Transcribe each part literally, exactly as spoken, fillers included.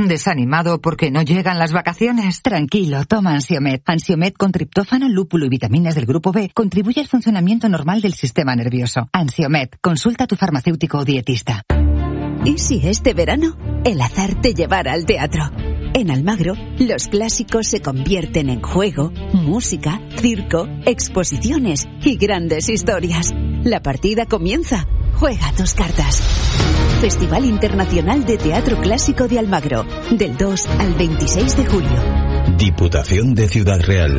¿Desanimado porque no llegan las vacaciones? Tranquilo, toma Ansiomed. Ansiomed con triptófano, lúpulo y vitaminas del grupo B contribuye al funcionamiento normal del sistema nervioso. Ansiomed, consulta a tu farmacéutico o dietista. ¿Y si este verano el azar te llevara al teatro? En Almagro, los clásicos se convierten en juego, música, circo, exposiciones y grandes historias. La partida comienza. Juega tus cartas. Festival Internacional de Teatro Clásico de Almagro, del dos al veintiséis de julio. Diputación de Ciudad Real.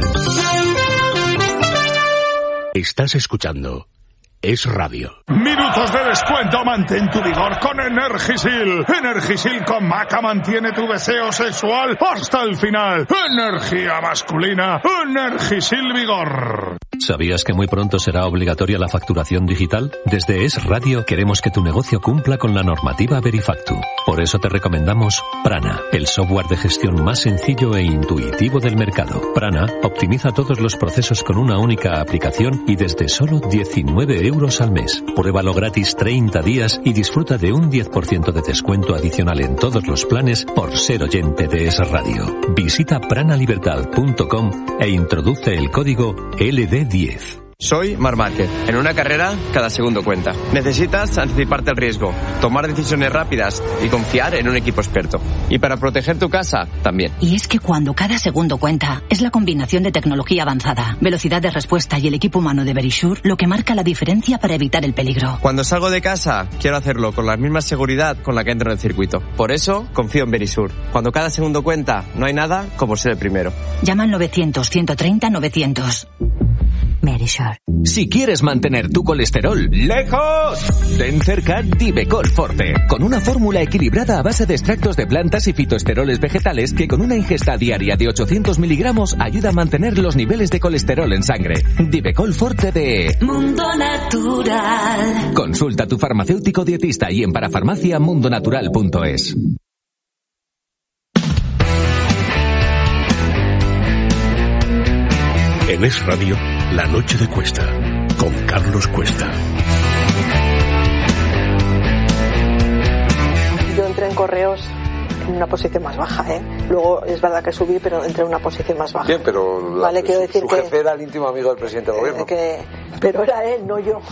Estás escuchando Es Radio. Minutos de descuento, mantén tu vigor con Energisil. Energisil con maca mantiene tu deseo sexual hasta el final. Energía masculina, Energisil Vigor. ¿Sabías que muy pronto será obligatoria la facturación digital? Desde Es Radio queremos que tu negocio cumpla con la normativa Verifactu. Por eso te recomendamos Prana, el software de gestión más sencillo e intuitivo del mercado. Prana optimiza todos los procesos con una única aplicación y desde solo diecinueve euros al mes. Pruébalo gratis treinta días y disfruta de un diez por ciento de descuento adicional en todos los planes por ser oyente de Es Radio. Visita pranalibertad punto com e introduce el código L D diez. Soy Marc Márquez. En una carrera, cada segundo cuenta. Necesitas anticiparte al riesgo, tomar decisiones rápidas y confiar en un equipo experto. Y para proteger tu casa, también. Y es que cuando cada segundo cuenta, es la combinación de tecnología avanzada, velocidad de respuesta y el equipo humano de Verisure lo que marca la diferencia para evitar el peligro. Cuando salgo de casa, quiero hacerlo con la misma seguridad con la que entro en el circuito. Por eso, confío en Verisure. Cuando cada segundo cuenta, no hay nada como ser el primero. Llama al novecientos, ciento treinta, novecientos. Verisure. Si quieres mantener tu colesterol lejos, ten cerca Divecol Forte, con una fórmula equilibrada a base de extractos de plantas y fitoesteroles vegetales que con una ingesta diaria de ochocientos miligramos ayuda a mantener los niveles de colesterol en sangre. Divecol Forte de Mundo Natural. Consulta a tu farmacéutico dietista y en parafarmacia mundonatural punto es. En Es Radio, La Noche de Cuesta, con Carlos Cuesta. Yo entré en Correos en una posición más baja, ¿eh? Luego es verdad que subí, pero entré en una posición más baja. Bien, pero la, vale, quiero decir su que, jefe era el íntimo amigo del presidente del gobierno. Que, pero era él, no yo.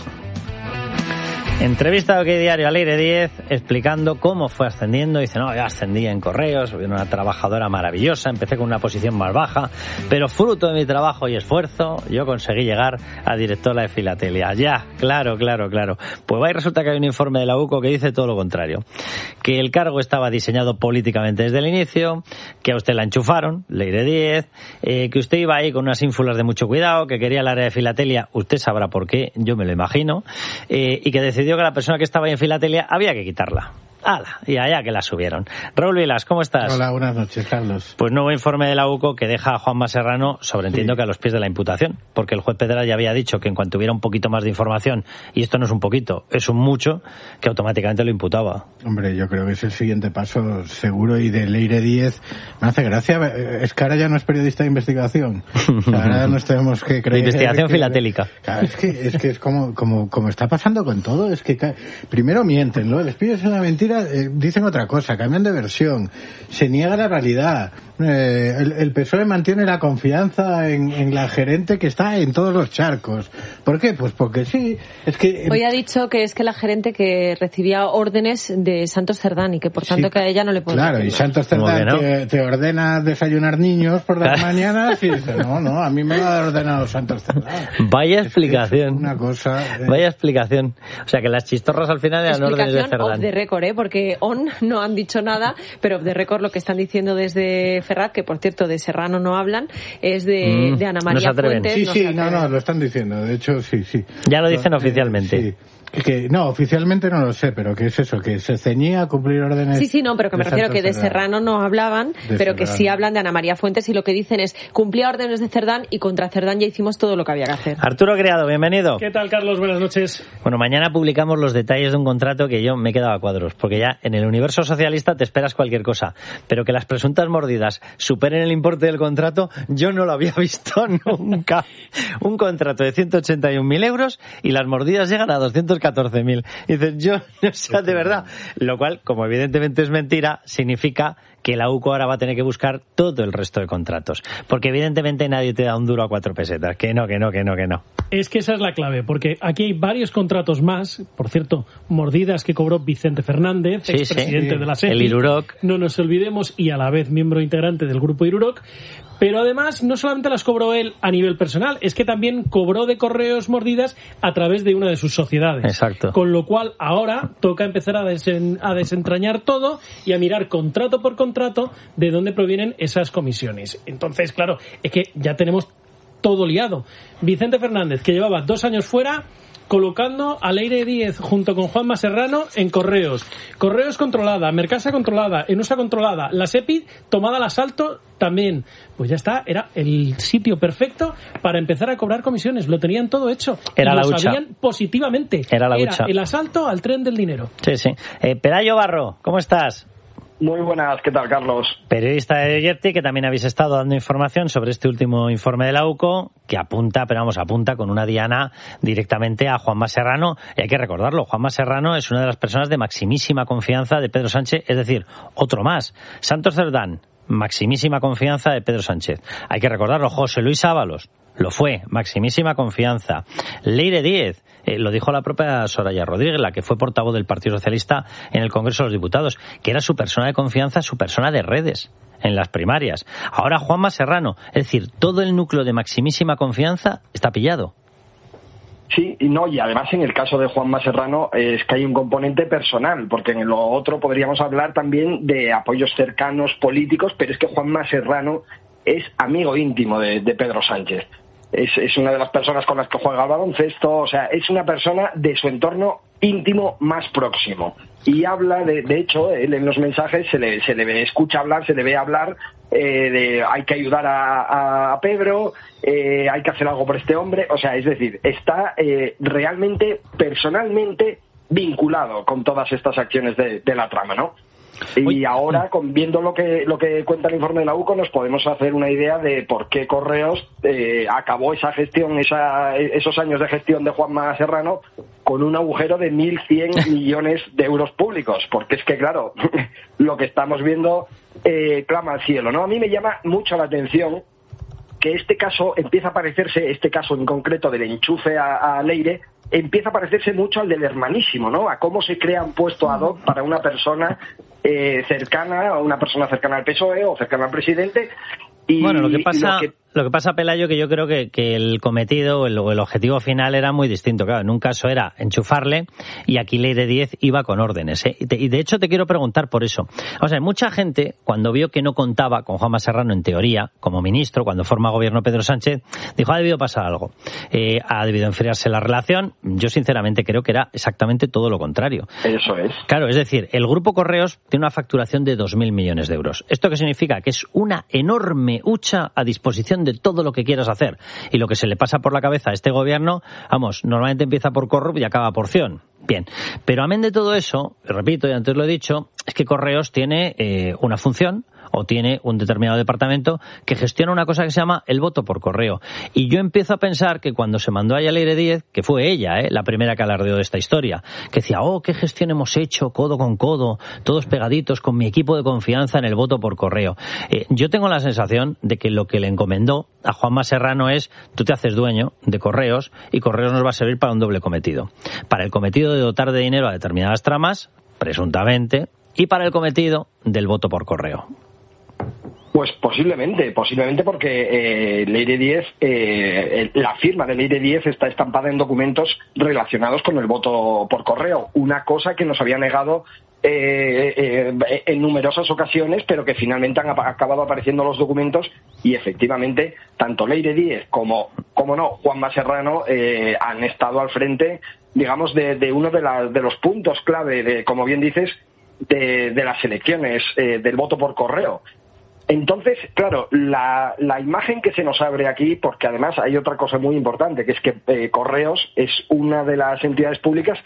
Entrevista a Diario al Aire diez explicando cómo fue ascendiendo. Dice, no, yo ascendí en Correos, soy una trabajadora maravillosa, empecé con una posición más baja, pero fruto de mi trabajo y esfuerzo, yo conseguí llegar a directora de Filatelia. Ya, claro, claro, claro. Pues va y resulta que hay un informe de la U C O que dice todo lo contrario. Que el cargo estaba diseñado políticamente desde el inicio, que a usted la enchufaron, Leire diez, eh, que usted iba ahí con unas ínfulas de mucho cuidado, que quería el área de Filatelia, usted sabrá por qué, yo me lo imagino, eh, y que decidió que la persona que estaba ahí en Filatelia había que quitarla. ¡Hala! Y allá que la subieron. Raúl Vilas, ¿cómo estás? Hola, buenas noches, Carlos. Pues nuevo informe de la U C O que deja a Juanma Serrano, sobreentiendo sí. que a los pies de la imputación, porque el juez Pedral ya había dicho que en cuanto hubiera un poquito más de información, y esto no es un poquito, es un mucho, que automáticamente lo imputaba. Hombre, yo creo que es el siguiente paso seguro, y de Leire diez me hace gracia. Es que ahora ya no es periodista de investigación. Ahora nos tenemos que creer... De investigación que, filatélica. Claro, es que es, que es como, como, como está pasando con todo. Es que primero mienten, ¿no? Les pides una mentira, eh, dicen otra cosa, cambian de versión, se niega la realidad. Eh, el, el P S O E mantiene la confianza en, en la gerente que está en todos los charcos. ¿Por qué? Pues porque sí. Es que hoy ha dicho que es que la gerente que recibía órdenes de Santos Cerdán y que por tanto sí, que a ella no le puede. Claro, y Santos Cerdán no? te, te ordena desayunar niños por las mañanas y dice, no, no, a mí me lo ha ordenado Santos Cerdán. Vaya es explicación. Una cosa. Eh... Vaya explicación. O sea que las chistorras al final eran órdenes de Cerdán. Off the record, ¿eh? Porque on no han dicho nada, pero off the record lo que están diciendo desde Ferrat, que por cierto de Serrano no hablan, es de, mm, de Ana María no Fuentes. Sí, sí, no, no, lo están diciendo, de hecho sí, sí. Ya lo dicen no, oficialmente. Eh, sí. Que, no, oficialmente no lo sé, pero que es eso, que se ceñía a cumplir órdenes. Sí, sí, no, pero que me refiero que de Serrano no hablaban, de pero Serrano. Que sí hablan de Ana María Fuentes, y lo que dicen es cumplía órdenes de Cerdán y contra Cerdán ya hicimos todo lo que había que hacer. Arturo Criado, bienvenido. ¿Qué tal, Carlos? Buenas noches. Bueno, mañana publicamos los detalles de un contrato que yo me he quedado a cuadros, porque porque ya en el universo socialista te esperas cualquier cosa, pero que las presuntas mordidas superen el importe del contrato, yo no lo había visto nunca. Un contrato de ciento ochenta y un mil euros y las mordidas llegan a doscientos catorce mil. Y dices, yo, o sea, de verdad. Lo cual, como evidentemente es mentira, significa que la U C O ahora va a tener que buscar todo el resto de contratos. Porque evidentemente nadie te da un duro a cuatro pesetas. Que no, que no, que no, que no. Es que esa es la clave, porque aquí hay varios contratos más. Por cierto, mordidas que cobró Vicente Fernández, sí, expresidente sí. de la SEPI. El Iruroc. No nos olvidemos, y a la vez miembro integrante del grupo Iruroc. Pero además, no solamente las cobró él a nivel personal, es que también cobró de Correos mordidas a través de una de sus sociedades. Exacto. Con lo cual, ahora toca empezar a, desen, a desentrañar todo y a mirar contrato por contrato de dónde provienen esas comisiones. Entonces, claro, es que ya tenemos todo liado. Vicente Fernández, que llevaba dos años fuera, colocando a Leire Díez junto con Juanma Serrano en Correos. Correos controlada, Mercasa controlada, Enusa controlada, la SEPI tomada al asalto también. Pues ya está, era el sitio perfecto para empezar a cobrar comisiones. Lo tenían todo hecho. Era y la lo hucha. sabían positivamente. Era la Era hucha. el asalto al tren del dinero. Sí, sí. Eh, Pelayo Barro, ¿cómo estás? Muy buenas, ¿qué tal, Carlos? Periodista de Yerti, que también habéis estado dando información sobre este último informe de la U C O, que apunta, pero vamos, apunta con una diana directamente a Juanma Serrano. Y hay que recordarlo, Juanma Serrano es una de las personas de maximísima confianza de Pedro Sánchez, es decir, otro más. Santos Cerdán, maximísima confianza de Pedro Sánchez. Hay que recordarlo, José Luis Ábalos, lo fue, maximísima confianza. Leire Díez, eh, lo dijo la propia Soraya Rodríguez, la que fue portavoz del Partido Socialista en el Congreso de los Diputados, que era su persona de confianza, su persona de redes en las primarias. Ahora Juanma Serrano, es decir, todo el núcleo de maximísima confianza está pillado. Sí, y no, y además en el caso de Juanma Serrano es que hay un componente personal, porque en lo otro podríamos hablar también de apoyos cercanos políticos, pero es que Juanma Serrano es amigo íntimo de, de Pedro Sánchez. Es, es una de las personas con las que juega al baloncesto, o sea, es una persona de su entorno íntimo más próximo. Y habla, de, de hecho, él en los mensajes se le, se le ve, escucha hablar, se le ve hablar eh, de hay que ayudar a, a Pedro, eh, hay que hacer algo por este hombre, o sea, es decir, está eh, realmente, personalmente vinculado con todas estas acciones de, de la trama, ¿no? Y ahora, con, viendo lo que lo que cuenta el informe de la U C O, nos podemos hacer una idea de por qué Correos eh, acabó esa gestión, esa, esos años de gestión de Juanma Serrano con un agujero de mil cien millones de euros públicos. Porque es que, claro, lo que estamos viendo eh, clama al cielo, ¿no? A mí me llama mucho la atención que este caso empieza a parecerse, este caso en concreto del enchufe a, a Leire, empieza a parecerse mucho al del hermanísimo, ¿no? A cómo se crea un puesto ad hoc para una persona eh, cercana, a una persona cercana al P S O E o cercana al presidente. Y bueno, lo que pasa, lo que... lo que pasa, Pelayo, que yo creo que, que el cometido o el, el objetivo final era muy distinto. Claro, en un caso era enchufarle y aquí Leire Díez iba con órdenes, ¿eh? Y, te, y de hecho te quiero preguntar por eso. O sea, mucha gente, cuando vio que no contaba con Juanma Serrano en teoría, como ministro, cuando forma gobierno Pedro Sánchez, dijo, ha debido pasar algo. Eh, ha debido enfriarse la relación. Yo sinceramente creo que era exactamente todo lo contrario. Eso es. Claro, es decir, el Grupo Correos tiene una facturación de dos mil millones de euros. ¿Esto qué significa? Que es una enorme hucha a disposición de todo lo que quieras hacer. Y lo que se le pasa por la cabeza a este gobierno, vamos, normalmente empieza por corrupt y acaba por Ción. Bien, pero amén de todo eso, repito, y antes lo he dicho, es que Correos tiene eh, una función o tiene un determinado departamento que gestiona una cosa que se llama el voto por correo. Y yo empiezo a pensar que cuando se mandó a Leire Díez, que fue ella, ¿eh? la primera que alardeó de esta historia, que decía, oh, qué gestión hemos hecho, codo con codo, todos pegaditos con mi equipo de confianza en el voto por correo. Eh, yo tengo la sensación de que lo que le encomendó a Juanma Serrano es, tú te haces dueño de Correos y Correos nos va a servir para un doble cometido. Para el cometido de dotar de dinero a determinadas tramas, presuntamente, y para el cometido del voto por correo. Pues posiblemente, posiblemente porque eh, Leire Díez, eh, la firma de Leire Díez está estampada en documentos relacionados con el voto por correo, una cosa que nos había negado eh, eh, en numerosas ocasiones, pero que finalmente han acabado apareciendo los documentos y efectivamente tanto Leire Díez como, como no, Juanma Serrano eh, han estado al frente, digamos, de, de uno de, la, de los puntos clave, de, como bien dices, de, de las elecciones, eh, del voto por correo. Entonces, claro, la, la imagen que se nos abre aquí, porque además hay otra cosa muy importante, que es que eh, Correos es una de las entidades públicas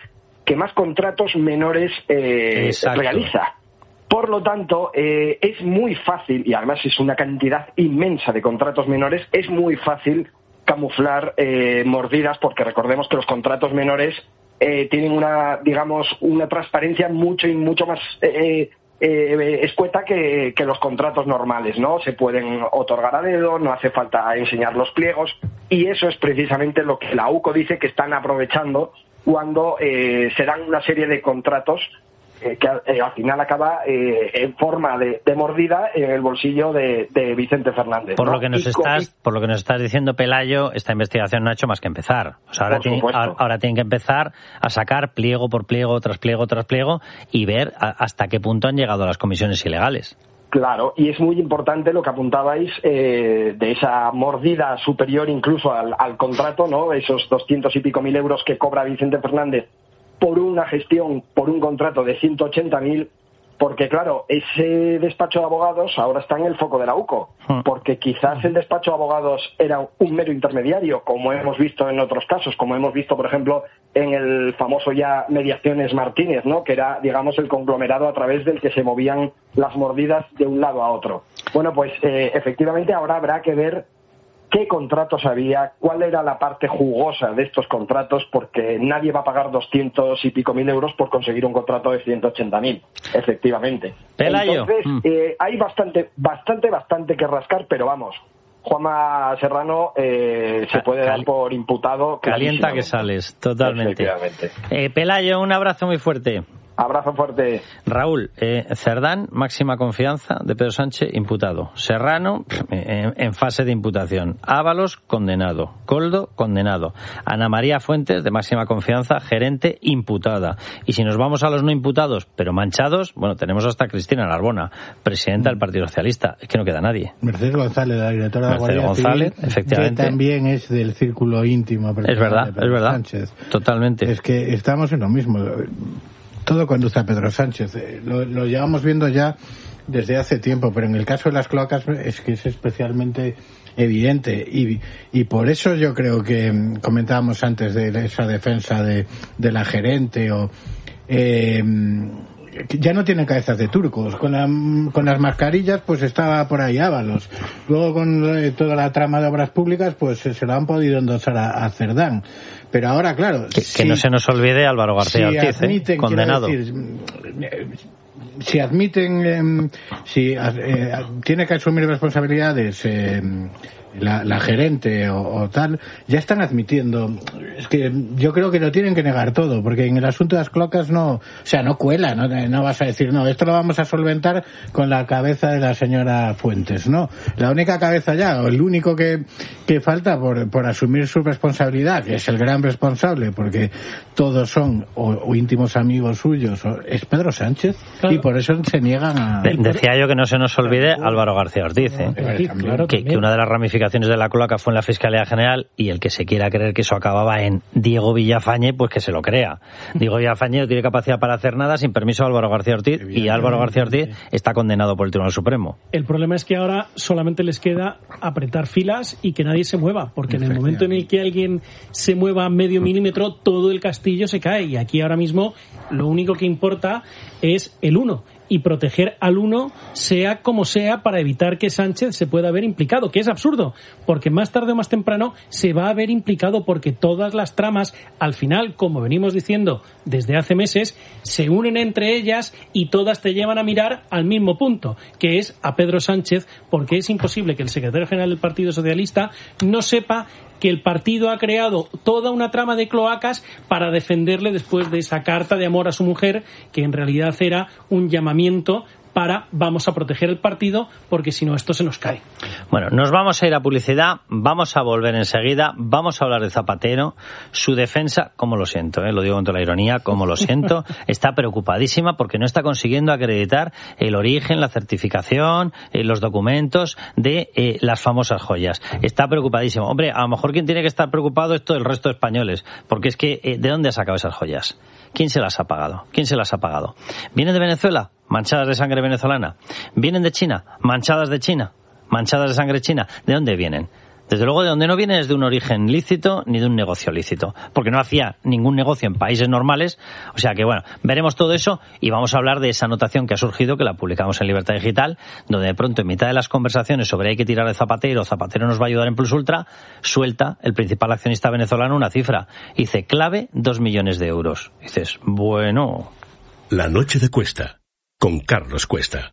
que más contratos menores eh, realiza. Por lo tanto, eh, es muy fácil, y además es una cantidad inmensa de contratos menores, es muy fácil camuflar eh, mordidas, porque recordemos que los contratos menores eh, tienen una, digamos, una transparencia mucho y mucho más eh, eh, escueta que, que los contratos normales, ¿no? Se pueden otorgar a dedo, no hace falta enseñar los pliegos, y eso es precisamente lo que la U C O dice que están aprovechando cuando eh, se dan una serie de contratos Eh, que eh, al final acaba eh, en forma de, de mordida en el bolsillo de, de Vicente Fernández. Por ¿no? lo que nos y estás, con... por lo que nos estás diciendo, Pelayo, esta investigación no ha hecho más que empezar. O sea, ahora, tiene, ahora, ahora tienen que empezar a sacar pliego por pliego, tras pliego, tras pliego, y ver a, hasta qué punto han llegado las comisiones ilegales. Claro, y es muy importante lo que apuntabais eh, de esa mordida superior incluso al, al contrato, ¿no? Esos doscientos y pico mil euros que cobra Vicente Fernández por una gestión, por un contrato de ciento ochenta mil, porque claro, ese despacho de abogados ahora está en el foco de la U C O, porque quizás el despacho de abogados era un mero intermediario, como hemos visto en otros casos, como hemos visto, por ejemplo, en el famoso ya Mediaciones Martínez, ¿no? Que era, digamos, el conglomerado a través del que se movían las mordidas de un lado a otro. Bueno, pues eh, efectivamente ahora habrá que ver qué contratos había, cuál era la parte jugosa de estos contratos, porque nadie va a pagar doscientos y pico mil euros por conseguir un contrato de ciento ochenta mil, efectivamente. Pelayo. Entonces, mm. eh, hay bastante, bastante, bastante que rascar, pero vamos, Juanma Serrano eh, se puede dar por imputado. Calienta que sales, totalmente. Eh, Pelayo, un abrazo muy fuerte. Abrazo fuerte. Raúl, eh, Cerdán, máxima confianza de Pedro Sánchez, imputado. Serrano, en, en fase de imputación. Ábalos, condenado. Coldo, condenado. Ana María Fuentes, de máxima confianza, gerente, imputada. Y si nos vamos a los no imputados, pero manchados, bueno, tenemos hasta Cristina Narbona, presidenta del Partido Socialista. Es que no queda nadie. Mercedes González, la directora Mercedes de la Guardia González, Civil, efectivamente. que también es del círculo íntimo. Es verdad, es verdad. Sánchez. Totalmente. Es que estamos en lo mismo. Todo conduce a Pedro Sánchez. Lo, lo llevamos viendo ya desde hace tiempo, pero en el caso de las cloacas es que es especialmente evidente. Y, y por eso yo creo que comentábamos antes de esa defensa de, de la gerente o... Eh, ya no tienen cabezas de turcos. Con, la, con las mascarillas pues estaba por ahí Ábalos. Luego con eh, toda la trama de obras públicas pues se lo han podido endosar a, a Cerdán. Pero ahora, claro... Que, si, que no se nos olvide Álvaro García si Ortiz, admiten, ¿eh? Condenado. Decir, si admiten... Eh, si eh, tiene que asumir responsabilidades... Eh, La, la gerente o, o tal, ya están admitiendo. Es que yo creo que lo tienen que negar todo, porque en el asunto de las cloacas no, o sea, no cuela, no, no vas a decir, no, esto lo vamos a solventar con la cabeza de la señora Fuentes, no. La única cabeza ya, o el único que, que falta por, por asumir su responsabilidad, que es el gran responsable, porque todos son o, o íntimos amigos suyos, o, es Pedro Sánchez, claro. Y por eso se niegan a... De, decía yo que no se nos olvide Álvaro García Ortiz, ¿eh? Ortiz, claro, que, que una de las ramificaciones de la cloaca fue en la Fiscalía General, y el que se quiera creer que eso acababa en Diego Villafañe, pues que se lo crea. Diego Villafañe no tiene capacidad para hacer nada sin permiso de Álvaro García Ortiz, y Álvaro García Ortiz está condenado por el Tribunal Supremo. El problema es que ahora solamente les queda apretar filas y que nadie se mueva, porque en el momento en el que alguien se mueva medio milímetro, todo el castillo se cae, y aquí ahora mismo lo único que importa es el uno. Y proteger al uno sea como sea para evitar que Sánchez se pueda ver implicado, que es absurdo, porque más tarde o más temprano se va a ver implicado, porque todas las tramas, al final, como venimos diciendo desde hace meses, se unen entre ellas y todas te llevan a mirar al mismo punto, que es a Pedro Sánchez, porque es imposible que el secretario general del Partido Socialista no sepa que el partido ha creado toda una trama de cloacas para defenderle después de esa carta de amor a su mujer, que en realidad era un llamamiento para vamos a proteger el partido, porque si no esto se nos cae. Bueno, nos vamos a ir a publicidad, vamos a volver enseguida, vamos a hablar de Zapatero, su defensa, como lo siento, ¿eh? Lo digo con toda la ironía, como lo siento, está preocupadísima porque no está consiguiendo acreditar el origen, la certificación, eh, los documentos de eh, las famosas joyas. Está preocupadísima. Hombre, a lo mejor quien tiene que estar preocupado es todo el resto de españoles, porque es que eh, ¿de dónde ha sacado esas joyas? ¿Quién se las ha pagado? ¿Quién se las ha pagado? ¿Vienen de Venezuela? Manchadas de sangre venezolana. ¿Vienen de China? Manchadas de China. Manchadas de sangre china. ¿De dónde vienen? Desde luego, de donde no viene es de un origen lícito ni de un negocio lícito, porque no hacía ningún negocio en países normales. O sea que, bueno, veremos todo eso y vamos a hablar de esa anotación que ha surgido, que la publicamos en Libertad Digital, donde de pronto, en mitad de las conversaciones sobre hay que tirar de Zapatero, Zapatero nos va a ayudar en Plus Ultra, suelta el principal accionista venezolano una cifra. Dice, clave, dos millones de euros. Dices, bueno... La noche de Cuesta, con Carlos Cuesta.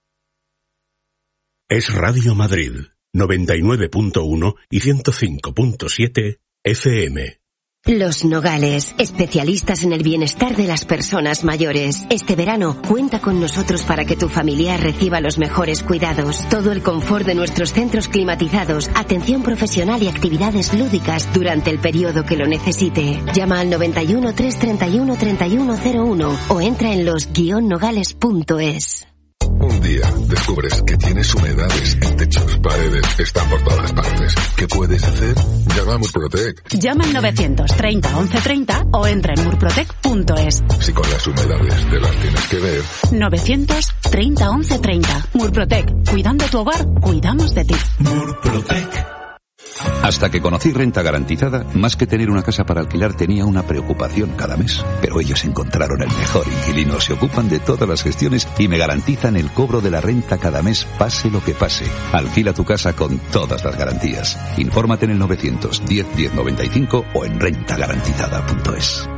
Es Radio Madrid. noventa y nueve punto uno y ciento cinco punto siete F M. Los Nogales, especialistas en el bienestar de las personas mayores. Este verano, cuenta con nosotros para que tu familiar reciba los mejores cuidados. Todo el confort de nuestros centros climatizados, atención profesional y actividades lúdicas durante el periodo que lo necesite. Llama al noventa y uno, trescientos treinta y uno, treinta y uno cero uno o entra en los guion nogales punto es. Un día descubres que tienes humedades en techos, paredes, están por todas partes. ¿Qué puedes hacer? Llama a Murprotec. Llama al novecientos treinta once treinta o entra en murprotec punto es. Si con las humedades te las tienes que ver. novecientos treinta once treinta. Murprotec. Cuidando tu hogar, cuidamos de ti. Murprotec. Hasta que conocí Renta Garantizada, más que tener una casa para alquilar tenía una preocupación cada mes. Pero ellos encontraron el mejor inquilino, se ocupan de todas las gestiones y me garantizan el cobro de la renta cada mes, pase lo que pase. Alquila tu casa con todas las garantías. Infórmate en el novecientos diez diez noventa y cinco o en renta garantizada punto es.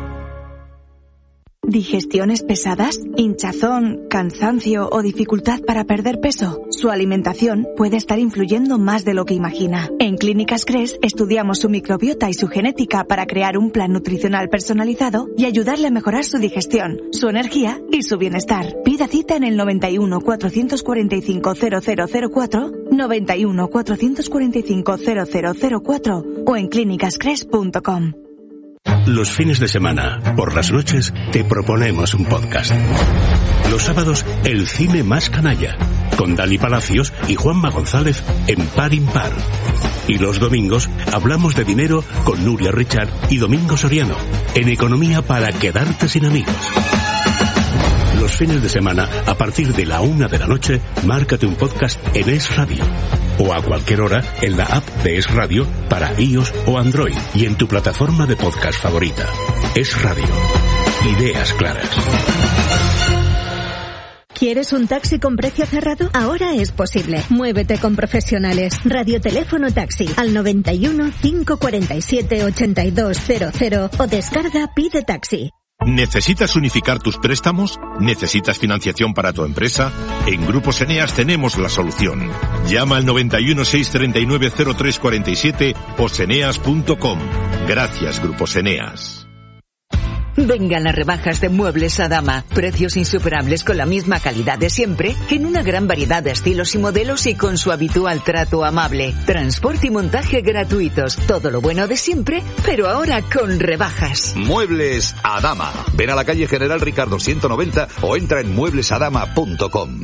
¿Digestiones pesadas? ¿Hinchazón, cansancio o dificultad para perder peso? Su alimentación puede estar influyendo más de lo que imagina. En Clínicas Cres estudiamos su microbiota y su genética para crear un plan nutricional personalizado y ayudarle a mejorar su digestión, su energía y su bienestar. Pida cita en el noventa y uno, cuatrocientos cuarenta y cinco, cero cero cero cuatro, noventa y uno, cuatrocientos cuarenta y cinco, cero cero cero cuatro o en clínicas cres punto com. Los fines de semana, por las noches, te proponemos un podcast. Los sábados, el cine más canalla, con Dani Palacios y Juanma González en Par Impar. Y los domingos, hablamos de dinero con Nuria Richard y Domingo Soriano, en Economía para quedarte sin amigos. Los fines de semana, a partir de la una de la noche, márcate un podcast en Es Radio. O a cualquier hora en la app de Es Radio para iOS o Android y en tu plataforma de podcast favorita. Es Radio. Ideas claras. ¿Quieres un taxi con precio cerrado? Ahora es posible. Muévete con profesionales. Radioteléfono taxi al noventa y uno, cinco cuarenta y siete, ochenta y dos cero cero o descarga Pide Taxi. ¿Necesitas unificar tus préstamos? ¿Necesitas financiación para tu empresa? En Grupos Eneas tenemos la solución. Llama al noventa y uno, seiscientos treinta y nueve, cero tres cuarenta y siete o seneas punto com. Gracias, Grupos Eneas. Vengan las rebajas de Muebles Adama. Precios insuperables con la misma calidad de siempre, en una gran variedad de estilos y modelos y con su habitual trato amable. Transporte y montaje gratuitos. Todo lo bueno de siempre, pero ahora con rebajas. Muebles Adama. Ven a la calle General Ricardo ciento noventa o entra en muebles adama punto com.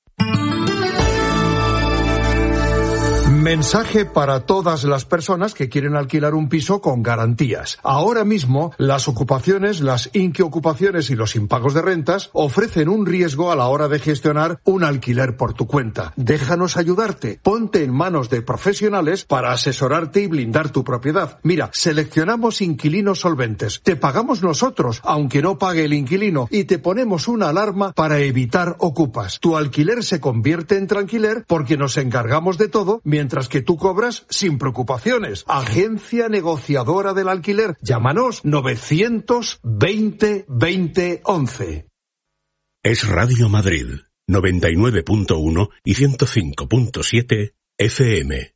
Mensaje para todas las personas que quieren alquilar un piso con garantías. Ahora mismo, las ocupaciones, las inquiocupaciones y los impagos de rentas ofrecen un riesgo a la hora de gestionar un alquiler por tu cuenta. Déjanos ayudarte. Ponte en manos de profesionales para asesorarte y blindar tu propiedad. Mira, seleccionamos inquilinos solventes. Te pagamos nosotros, aunque no pague el inquilino, y te ponemos una alarma para evitar ocupas. Tu alquiler se convierte en tranquiler porque nos encargamos de todo mientras que tú cobras sin preocupaciones. Agencia negociadora del alquiler. Llámanos novecientos veinte veinte once. Es Radio Madrid, noventa y nueve punto uno y ciento cinco punto siete F M.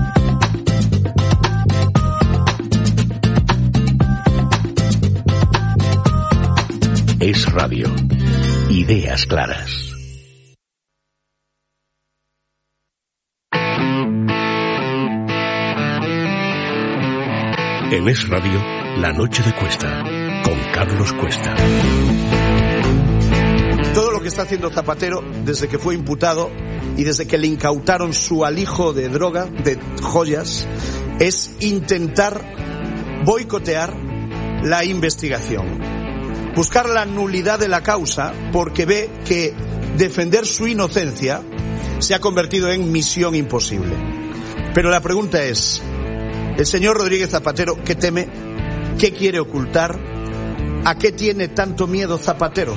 Es Radio. Ideas claras. En Es Radio, La Noche de Cuesta, con Carlos Cuesta. Todo lo que está haciendo Zapatero desde que fue imputado y desde que le incautaron su alijo de droga, de joyas, es intentar boicotear la investigación. Buscar la nulidad de la causa porque ve que defender su inocencia se ha convertido en misión imposible. Pero la pregunta es, El señor Rodríguez Zapatero, ¿qué teme? ¿Qué quiere ocultar? ¿A qué tiene tanto miedo Zapatero?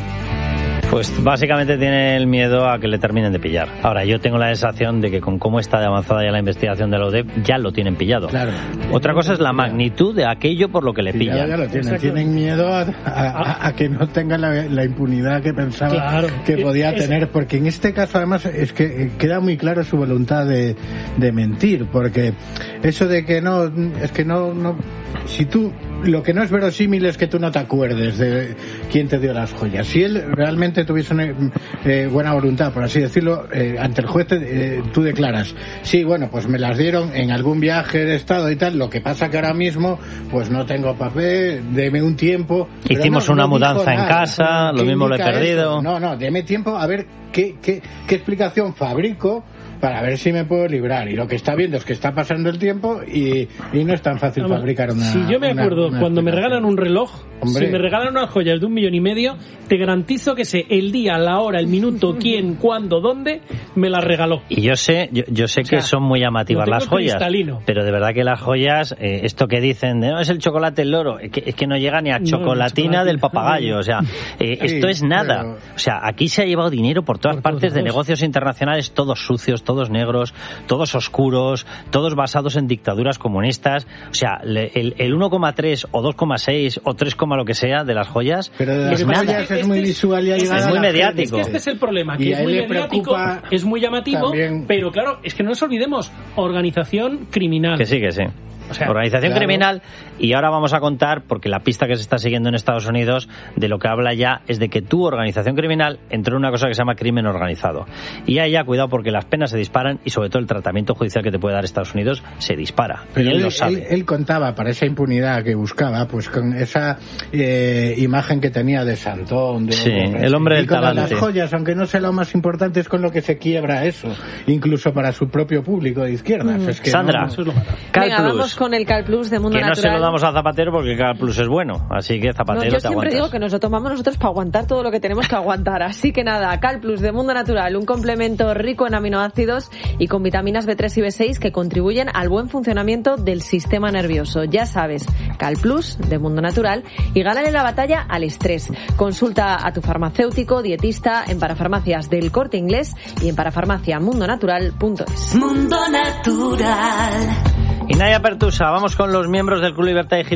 Pues básicamente tiene el miedo a que le terminen de pillar. Ahora, yo tengo la sensación de que con cómo está de avanzada ya la investigación de la O D E P, ya lo tienen pillado. Claro. Otra cosa es la magnitud de aquello por lo que le pillan. Ya, ya lo tienen. Tienen miedo a, a, a, a que no tenga la, la impunidad que pensaba claro. que podía es, tener, porque en este caso además es que queda muy claro su voluntad de, de mentir, porque eso de que no, es que no, no, si tú, lo que no es verosímil es que tú no te acuerdes de quién te dio las joyas. Si él realmente tuviese una eh, buena voluntad, por así decirlo, eh, ante el juez te, eh, tú declaras, sí, bueno, pues me las dieron en algún viaje de estado y tal, lo que pasa que ahora mismo pues no tengo papel, deme un tiempo. Hicimos no, una no mudanza en casa, lo mismo lo he perdido. Eso? No, no, deme tiempo a ver qué, qué, qué explicación fabrico para ver si me puedo librar. Y lo que está viendo es que está pasando el tiempo y, y no es tan fácil Vamos, fabricar una... Si yo me acuerdo, una, una cuando me regalan un reloj, Hombre. si me regalan unas joyas de un millón y medio, te garantizo que sé el día, la hora, el minuto, quién, cuándo, dónde me las regaló. Y yo sé yo, yo sé o sea, que son muy llamativas las joyas, cristalino. Pero de verdad que las joyas, eh, esto que dicen, de, no es el chocolate el loro, es que, es que no llega ni a chocolatina no, del papagayo. O sea, eh, sí, esto es nada. Pero... O sea, aquí se ha llevado dinero por todas por partes todos. de negocios internacionales, todos sucios, todos negros, todos oscuros, todos basados en dictaduras comunistas. O sea, el, el uno coma tres o dos coma seis o tres, lo que sea de las joyas, pero de las es joyas nada. Es muy visual y es, es muy mediático. Es que este es el problema, que es muy mediático, es muy llamativo, también. Pero claro, es que no nos olvidemos, organización criminal. Que sí, que sí. O sea, organización claro. criminal, y ahora vamos a contar, porque la pista que se está siguiendo en Estados Unidos de lo que habla ya es de que tu organización criminal entró en una cosa que se llama crimen organizado. Y ahí ya cuidado, porque las penas se disparan y sobre todo el tratamiento judicial que te puede dar Estados Unidos se dispara. Pero y él, él lo sabe. Él, él contaba, para esa impunidad que buscaba, pues con esa eh, imagen que tenía de Santón, de sí, hombre, el hombre y del con talante. Las joyas, aunque no sea lo más importante, es con lo que se quiebra eso, incluso para su propio público de izquierdas. Mm. Es que Sandra, no, no... Cal Venga, Plus. Vamos con el Cal Plus de Mundo que Natural. Que no se lo damos a Zapatero porque Cal Plus es bueno, así que Zapatero no, yo te siempre aguantas. digo que nos lo tomamos nosotros para aguantar todo lo que tenemos que aguantar. Así que nada, Cal Plus de Mundo Natural, un complemento rico en aminoácidos y con vitaminas B tres y B seis que contribuyen al buen funcionamiento del sistema nervioso. Ya sabes, Cal Plus de Mundo Natural y gánale la batalla al estrés. Consulta a tu farmacéutico, dietista en Parafarmacias del Corte Inglés y en parafarmacia mundo natural punto es. Mundo Natural. Y Naya Pertusa, vamos con los miembros del Club Libertad Digital.